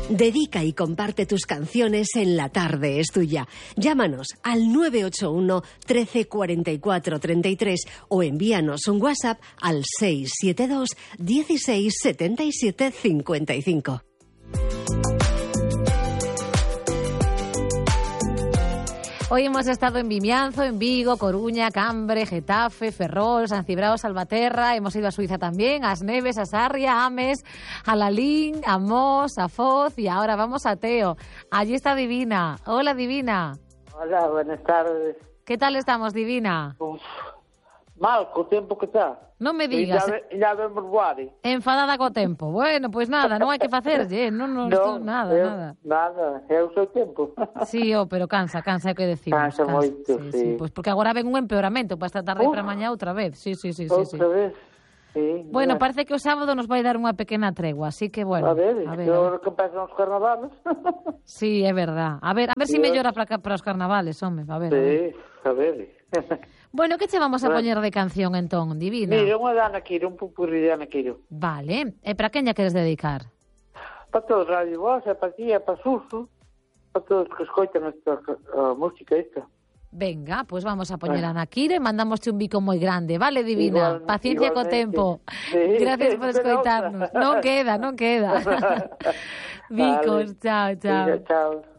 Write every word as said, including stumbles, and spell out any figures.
Dedica y comparte tus canciones en La Tarde es Tuya. Llámanos al nueve ocho uno, trece, cuarenta y cuatro, treinta y tres o envíanos un WhatsApp al seis siete dos, dieciséis, setenta y siete, cincuenta y cinco. Hoy hemos estado en Vimianzo, en Vigo, Coruña, Cambre, Getafe, Ferrol, San Cibrao, Salvaterra. Hemos ido a Suiza también, a Asneves, a Sarria, a Ames, a Lalín, a Mos, a Foz y ahora vamos a Teo. Allí está Divina. Hola, Divina. Hola, buenas tardes. ¿Qué tal estamos, Divina? Uf, mal, co tempo que está. Non me digas. E ya vemos guari. Enfadada co tempo. Bueno, pois pues nada, non hai que facerlle, non, non, no, nada, eu, nada. Nada, é o seu tempo. Sí, oh, pero cansa, cansa, é o que decimos. Cansa, cansa moito, sí. sí. sí. Pois pues porque agora ven un empeoramento para esta tarde e para mañá outra vez. Sí, sí, sí, sí. Outra sí. vez. Sí, bueno, no. Parece que o sábado nos vai dar unha pequena tregua, así que bueno. A ver, a ver, que ahora que empezan os carnavales. Sí, é verdad. A ver, a ver se si mellora para, para os carnavales, home, a ver. Sí, a ver. A ver. Bueno, que che vamos a poñer de canción entón, Divina? Mira, unha de Ana Quiro, un pupurri de Ana Quiro. Vale, e para quen lla queres dedicar? Para todos, Radio Voz, e para ti, e para Suso, para todos que escoitan esta uh, música esta. Venga, pois pues vamos a poñer a Ana Quiro e mandamosche un bico moi grande, vale, Divina? Igual, Paciencia co tempo. Sí, gracias por escoitarnos. Non queda, non queda. Bicos, vale. chao, chao. Mira, chao.